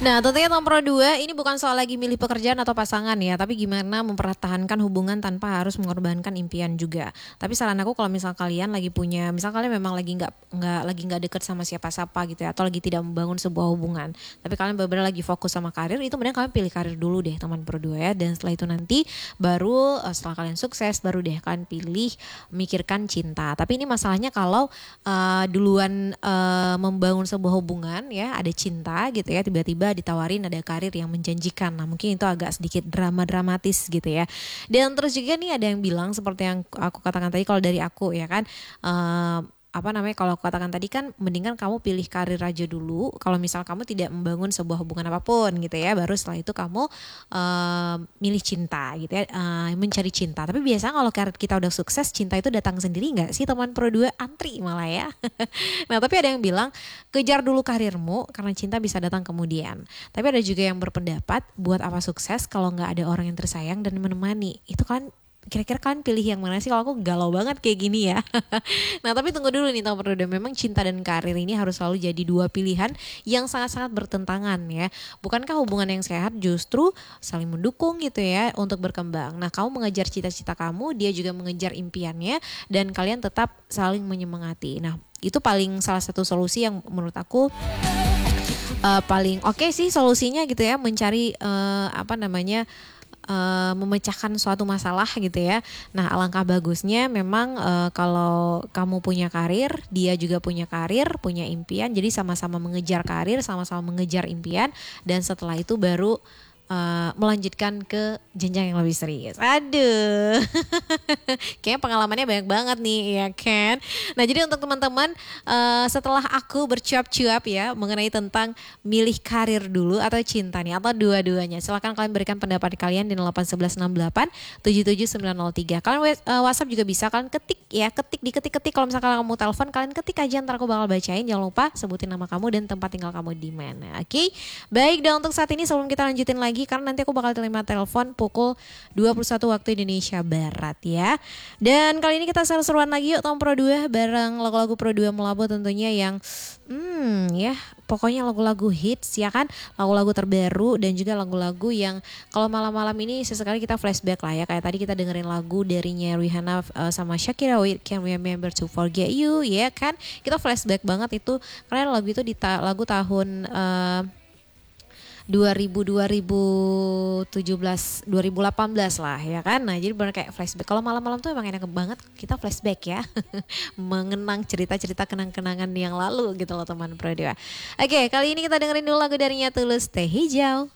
Nah, tentunya nomor 2 ini bukan soal lagi milih pekerjaan atau pasangan ya, tapi gimana mempertahankan hubungan tanpa harus mengorbankan impian juga. Tapi saran aku kalau misal kalian lagi punya, misal kalian memang lagi nggak deket sama siapa-siapa gitu ya, atau lagi tidak membangun sebuah hubungan, tapi kalian benar-benar lagi fokus sama karir, itu mending kalian pilih karir dulu deh teman berdua ya. Dan setelah itu nanti baru setelah kalian sukses, baru deh kalian pilih mikirkan cinta. Tapi ini masalahnya kalau duluan membangun sebuah hubungan ya, ada cinta gitu ya, tiba-tiba ditawarin ada karir yang menjanjikan. Nah, mungkin itu agak sedikit dramatis gitu ya. Dan terus juga nih ada yang bilang seperti yang aku katakan tadi, kalau dari aku ya kan, kalau aku katakan tadi kan mendingan kamu pilih karir aja dulu kalau misal kamu tidak membangun sebuah hubungan apapun gitu ya, baru setelah itu kamu milih cinta gitu ya, mencari cinta. Tapi biasanya kalau karir kita udah sukses, cinta itu datang sendiri nggak sih teman Pro 2? Antri malah ya. Nah, tapi ada yang bilang kejar dulu karirmu karena cinta bisa datang kemudian. Tapi ada juga yang berpendapat buat apa sukses kalau nggak ada orang yang tersayang dan menemani. Itu kan kira-kira kalian pilih yang mana sih? Kalau aku galau banget kayak gini ya. Nah, tapi tunggu dulu nih teman Pro 2. Memang cinta dan karir ini harus selalu jadi dua pilihan yang sangat-sangat bertentangan ya. Bukankah hubungan yang sehat justru saling mendukung gitu ya untuk berkembang. Nah, kamu mengejar cita-cita kamu, dia juga mengejar impiannya, dan kalian tetap saling menyemangati. Nah, itu paling salah satu solusi yang menurut aku paling oke sih solusinya gitu ya, mencari memecahkan suatu masalah gitu ya. Nah, alangkah bagusnya memang kalau kamu punya karir, dia juga punya karir, punya impian, jadi sama-sama mengejar karir, sama-sama mengejar impian, dan setelah itu baru melanjutkan ke jenjang yang lebih serius. Aduh, kayaknya pengalamannya banyak banget nih ya kan. Nah, jadi untuk teman-teman, setelah aku bercuap-cuap ya mengenai tentang milih karir dulu atau cinta nih, atau dua-duanya, silahkan kalian berikan pendapat kalian di 081168 77903. Kalian WhatsApp juga bisa, kalian ketik ya, diketik kalau misalkan kamu telepon, kalian ketik aja, ntar aku bakal bacain. Jangan lupa sebutin nama kamu dan tempat tinggal kamu di mana. Oke. Baik, dan untuk saat ini sebelum kita lanjutin lagi, karena nanti aku bakal terima telepon pukul 21 waktu Indonesia Barat ya. Dan kali ini kita seru-seruan lagi yuk Tom Pro 2 bareng lagu-lagu Pro 2 Melabo tentunya, yang ya pokoknya lagu-lagu hits ya kan, lagu-lagu terbaru, dan juga lagu-lagu yang kalau malam-malam ini sesekali kita flashback lah ya. Kayak tadi kita dengerin lagu darinya Rihanna sama Shakira, We Can't Remember to Forget You ya kan. Kita flashback banget itu karena lagu itu lagu tahun 2017 2018 lah ya kan. Nah, jadi benar kayak flashback. Kalau malam-malam tuh emang enak banget kita flashback ya. Mengenang cerita-cerita kenang-kenangan yang lalu gitu loh teman Pro 2. Oke, kali ini kita dengerin dulu lagu darinya Tulus, Teh Hijau.